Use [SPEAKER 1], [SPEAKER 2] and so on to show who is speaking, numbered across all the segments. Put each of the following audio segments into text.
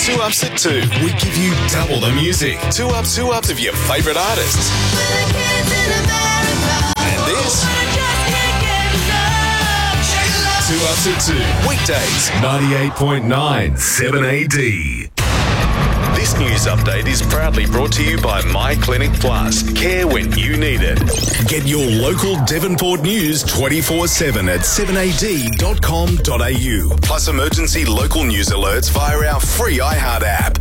[SPEAKER 1] 2 Ups at 2. We give you double the music. 2 Ups of your favourite artists. And this. 2 Ups at 2. Weekdays. 98.9 7AD. This news update is proudly brought to you by My Clinic Plus. Care when you need it. Get your local Devonport news 24/7 at 7ad.com.au. Plus emergency local news alerts via our free iHeart app.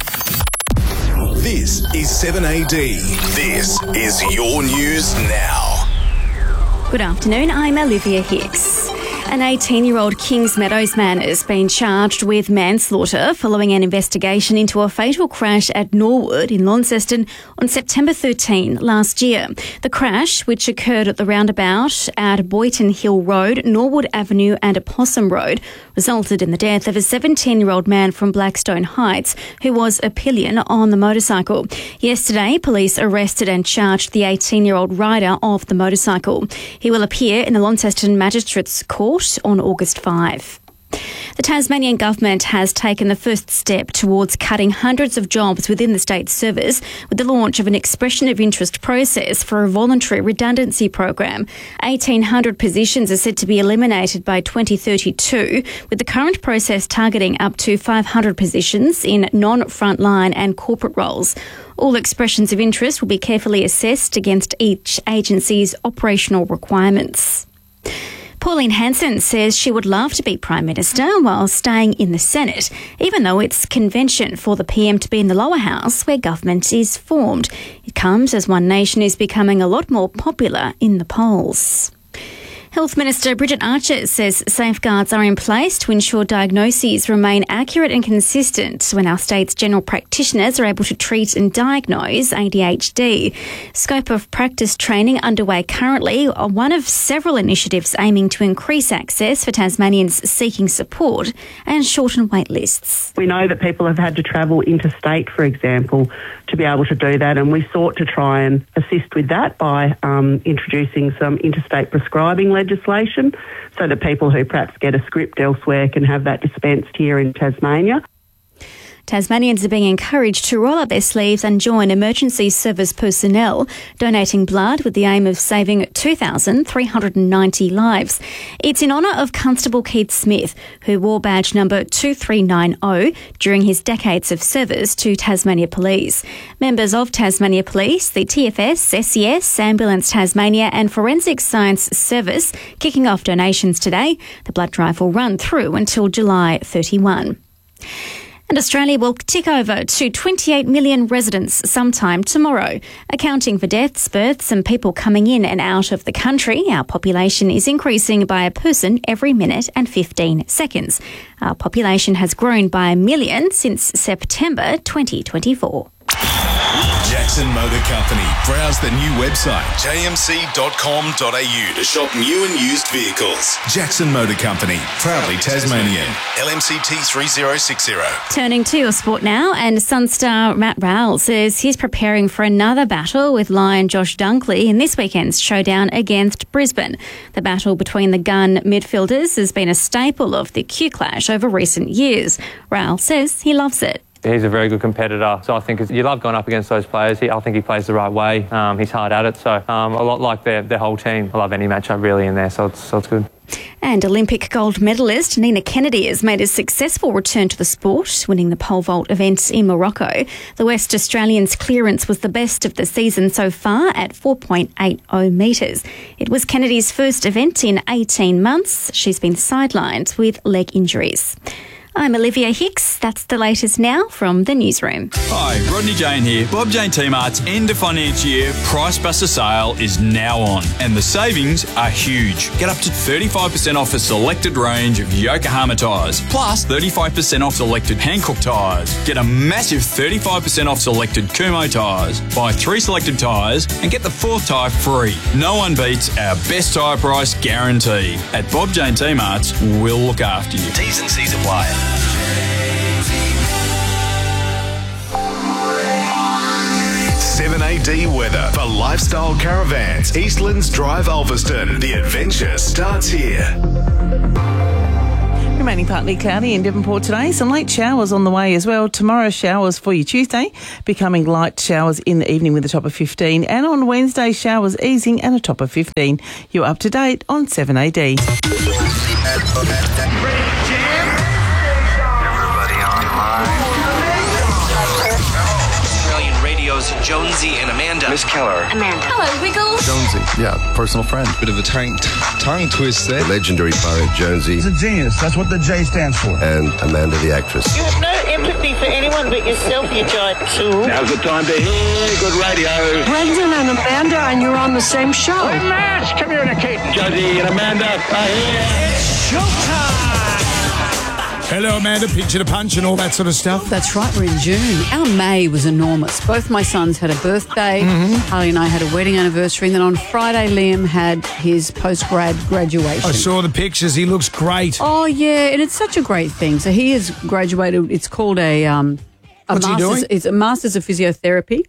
[SPEAKER 1] This is 7AD. This is your news now.
[SPEAKER 2] Good afternoon, I'm Olivia Hicks. An 18-year-old Kings Meadows man has been charged with manslaughter following an investigation into a fatal crash at Norwood in Launceston on September 13 last year. The crash, which occurred at the roundabout at Boyton Hill Road, Norwood Avenue and Opossum Road, resulted in the death of a 17-year-old man from Blackstone Heights who was a pillion on the motorcycle. Yesterday, police arrested and charged the 18-year-old rider of the motorcycle. He will appear in the Launceston Magistrates Court on August 5. The Tasmanian government has taken the first step towards cutting hundreds of jobs within the state service with the launch of an expression of interest process for a voluntary redundancy program. 1,800 positions are said to be eliminated by 2032, with the current process targeting up to 500 positions in non-frontline and corporate roles. All expressions of interest will be carefully assessed against each agency's operational requirements. Pauline Hanson says she would love to be Prime Minister while staying in the Senate, even though it's convention for the PM to be in the lower house where government is formed. It comes as One Nation is becoming a lot more popular in the polls. Health Minister Bridget Archer says safeguards are in place to ensure diagnoses remain accurate and consistent when our state's general practitioners are able to treat and diagnose ADHD. Scope of practice training underway currently are one of several initiatives aiming to increase access for Tasmanians seeking support and shorten wait lists.
[SPEAKER 3] We know that people have had to travel interstate, for example, to be able to do that, and we sought to try and assist with that by introducing some interstate prescribing legislation so that people who perhaps get a script elsewhere can have that dispensed here in Tasmania.
[SPEAKER 2] Tasmanians are being encouraged to roll up their sleeves and join emergency service personnel, donating blood with the aim of saving 2,390 lives. It's in honour of Constable Keith Smith, who wore badge number 2390 during his decades of service to Tasmania Police. Members of Tasmania Police, the TFS, SES, Ambulance Tasmania and Forensic Science Service kicking off donations today. The blood drive will run through until July 31. And Australia will tick over to 28 million residents sometime tomorrow. Accounting for deaths, births and people coming in and out of the country, our population is increasing by a person every minute and 15 seconds. Our population has grown by 1 million since September 2024.
[SPEAKER 1] Jackson Motor Company. Browse the new website, jmc.com.au to shop new and used vehicles. Jackson Motor Company, proudly Tasmanian. LMCT 3060.
[SPEAKER 2] Turning to your sport now, and Sunstar Matt Rowell says he's preparing for another battle with Lion Josh Dunkley in this weekend's showdown against Brisbane. The battle between the gun midfielders has been a staple of the Q Clash over recent years. Rowell says he loves it.
[SPEAKER 4] He's a very good competitor, so I think you love going up against those players. I think he plays the right way. He's hard at it, so a lot like their whole team. I love any matchup really in there, so it's good.
[SPEAKER 2] And Olympic gold medalist Nina Kennedy has made a successful return to the sport, winning the pole vault event in Morocco. The West Australians' clearance was the best of the season so far at 4.80 metres. It was Kennedy's first event in 18 months. She's been sidelined with leg injuries. I'm Olivia Hicks. That's the latest now from the newsroom.
[SPEAKER 5] Hi, Rodney Jane here. Bob Jane T-Mart's end of financial year Price Buster sale is now on, and the savings are huge. Get up to 35% off a selected range of Yokohama tyres, plus 35% off selected Hankook tyres. Get a massive 35% off selected Kumho tyres. Buy 3 selected tyres and get the 4th tyre free. No one beats our best tyre price guarantee. At Bob Jane T-Mart's, we'll look after you.
[SPEAKER 1] T's and C's apply. 7AD weather for Lifestyle Caravans, Eastlands Drive, Ulverston. The adventure starts here.
[SPEAKER 6] Remaining partly cloudy in Devonport today. Some late showers on the way as well. Tomorrow, showers for you Tuesday, becoming light showers in the evening with a top of 15. And on Wednesday, showers easing and a top of 15. You're up to date on 7AD.
[SPEAKER 7] Everybody online.
[SPEAKER 8] Australian Radio's Jonesy and Amanda.
[SPEAKER 7] Miss Keller.
[SPEAKER 9] Amanda. Hello, Wiggles.
[SPEAKER 10] Jonesy, yeah, personal friend.
[SPEAKER 11] Bit of a tongue twist there.
[SPEAKER 10] The legendary poet Jonesy.
[SPEAKER 12] He's a genius. That's what the J stands for.
[SPEAKER 10] And Amanda, the actress.
[SPEAKER 13] You have no empathy for anyone but yourself, you giant tool.
[SPEAKER 14] Now's the time to hear good radio.
[SPEAKER 15] Brendan and Amanda, and you're on the same show.
[SPEAKER 14] We're mass communicating. Jonesy and Amanda are here.
[SPEAKER 16] It's showtime. Hello, Amanda, picture to punch and all that sort of stuff.
[SPEAKER 17] That's right, we're in June. Our May was enormous. Both my sons had a birthday. Harley and I had a wedding anniversary. And then on Friday, Liam had his post-grad graduation.
[SPEAKER 16] I saw the pictures. He looks great.
[SPEAKER 17] Oh, yeah, and it's such a great thing. So he has graduated. It's called
[SPEAKER 16] What's he doing?
[SPEAKER 17] It's a Master's of Physiotherapy.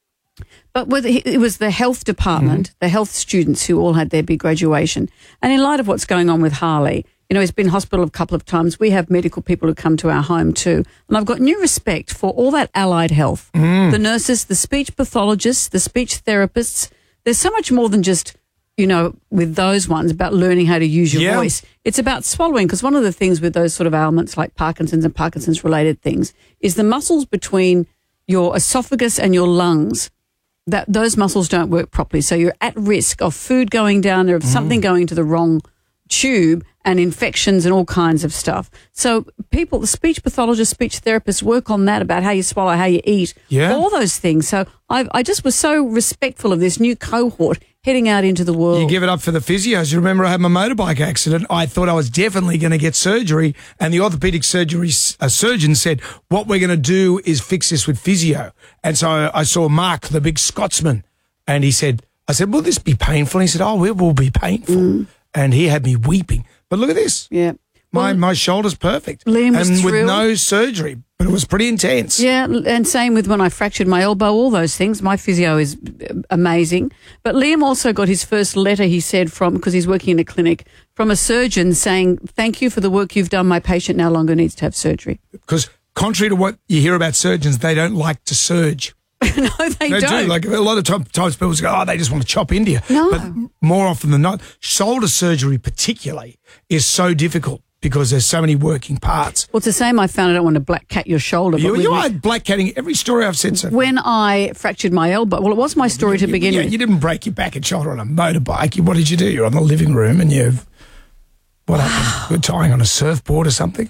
[SPEAKER 17] But it was the health department, the health students who all had their big graduation. And in light of what's going on with Harley, you know, he's been hospital a couple of times. We have medical people who come to our home too. And I've got new respect for all that allied health. The nurses, the speech pathologists, the speech therapists. There's so much more than just, you know, with those ones about learning how to use your voice. It's about swallowing, because one of the things with those sort of ailments like Parkinson's and Parkinson's-related things is the muscles between your esophagus and your lungs, that those muscles don't work properly. So you're at risk of food going down there, of something going to the wrong tube, and infections and all kinds of stuff. So people, the speech pathologists, speech therapists work on that, about how you swallow, how you eat, all those things. So I just was so respectful of this new cohort heading out into the world.
[SPEAKER 16] You give it up for the physios. You remember I had my motorbike accident. I thought I was definitely going to get surgery, and the orthopaedic surgeon said, what we're going to do is fix this with physio. And so I saw Mark, the big Scotsman, and I said, will this be painful? And he said, oh, it will be painful. And he had me weeping. But look at this.
[SPEAKER 17] Yeah.
[SPEAKER 16] My shoulder's perfect.
[SPEAKER 17] Liam was
[SPEAKER 16] and with
[SPEAKER 17] thrilled.
[SPEAKER 16] no surgery, but it was pretty intense.
[SPEAKER 17] Yeah, and same with when I fractured my elbow, all those things. My physio is amazing. But Liam also got his first letter, he said, because he's working in a clinic, from a surgeon saying, thank you for the work you've done. My patient no longer needs to have surgery.
[SPEAKER 16] Because contrary to what you hear about surgeons, they don't like to surge.
[SPEAKER 17] No, they don't.
[SPEAKER 16] Do. Like a lot of times people go, oh, they just want to chop into you.
[SPEAKER 17] No.
[SPEAKER 16] But more often than not, shoulder surgery particularly is so difficult because there's so many working parts.
[SPEAKER 17] Well, it's the same. I found I don't want to black cat your shoulder.
[SPEAKER 16] You are black catting every story I've said so far.
[SPEAKER 17] When I fractured my elbow, well, it was my story to begin with.
[SPEAKER 16] You didn't break your back and shoulder on a motorbike. What did you do? You're on the living room and what happened? You're tying on a surfboard or something?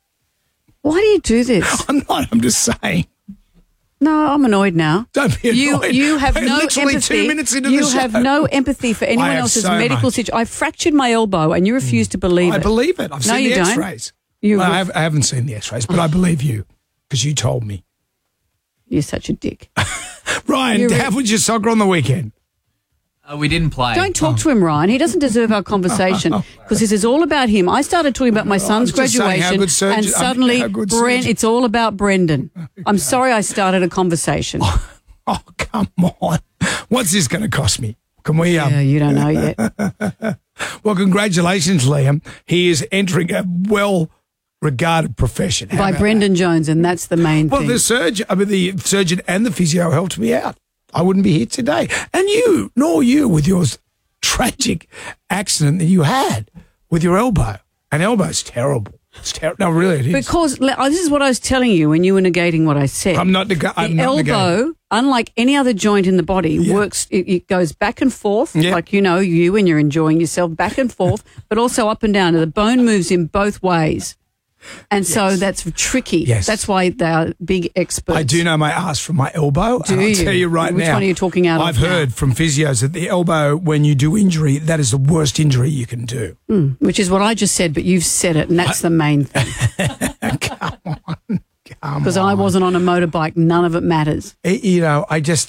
[SPEAKER 17] Why do you do this?
[SPEAKER 16] I'm not. I'm just saying.
[SPEAKER 17] No, I'm annoyed now.
[SPEAKER 16] Don't be annoyed.
[SPEAKER 17] You have no
[SPEAKER 16] literally
[SPEAKER 17] empathy.
[SPEAKER 16] 2 minutes into the show.
[SPEAKER 17] You have no empathy for anyone else's medical situation. I fractured my elbow, and you refuse to believe it.
[SPEAKER 16] I believe it. I've seen the X-rays. I haven't seen the X-rays, but I believe you because you told me.
[SPEAKER 17] You're such a dick.
[SPEAKER 16] Ryan, how was your soccer on the weekend?
[SPEAKER 18] We didn't play.
[SPEAKER 17] Don't talk to him, Ryan. He doesn't deserve our conversation because this is all about him. I started talking about my son's graduation and suddenly, it's all about Brendan. I'm sorry I started a conversation.
[SPEAKER 16] Oh, come on. What's this going to cost me? Can we?
[SPEAKER 17] Yeah, you don't know yet.
[SPEAKER 16] Well, congratulations, Liam. He is entering a well-regarded profession.
[SPEAKER 17] By Brendan Jones, and that's the main thing.
[SPEAKER 16] Well, the surgeon and the physio helped me out. I wouldn't be here today. And nor you with your tragic accident that you had with your elbow. An elbow's terrible. It's terrible. No, really, it is.
[SPEAKER 17] Because this is what I was telling you when you were negating what I said.
[SPEAKER 16] I'm not negating. The
[SPEAKER 17] elbow, unlike any other joint in the body, works. It goes back and forth, like you when you're enjoying yourself, back and forth, but also up and down. And the bone moves in both ways. And so that's tricky.
[SPEAKER 16] Yes.
[SPEAKER 17] That's why they are big experts.
[SPEAKER 16] I do know my ass from my elbow.
[SPEAKER 17] Do
[SPEAKER 16] and I'll
[SPEAKER 17] you?
[SPEAKER 16] tell you right now.
[SPEAKER 17] Which one are you talking out of?
[SPEAKER 16] I've heard from physios that the elbow, when you do injury, that is the worst injury you can do.
[SPEAKER 17] Which is what I just said, but you've said it, and that's the main thing.
[SPEAKER 16] Come on.
[SPEAKER 17] Because I wasn't on a motorbike. None of it matters.
[SPEAKER 16] Go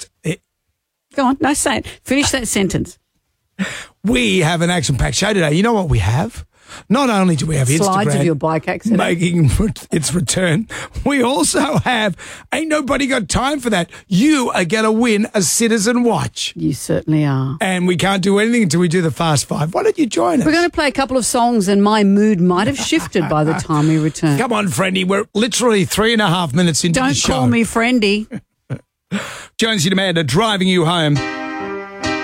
[SPEAKER 17] on. No, say it. Finish that sentence.
[SPEAKER 16] We have an action-packed show today. You know what we have? Not only do we have
[SPEAKER 17] Slides
[SPEAKER 16] Instagram
[SPEAKER 17] of your bike accident
[SPEAKER 16] making its return, we also have Ain't Nobody Got Time for That. You are going to win a Citizen watch.
[SPEAKER 17] You certainly are.
[SPEAKER 16] And we can't do anything until we do the Fast Five. Why don't you join us?
[SPEAKER 17] We're going to play a couple of songs and my mood might have shifted by the time we return.
[SPEAKER 16] Come on, friendy. We're literally 3.5 minutes into the show.
[SPEAKER 17] Don't call me friendy.
[SPEAKER 16] Jonesy and Amanda driving you home.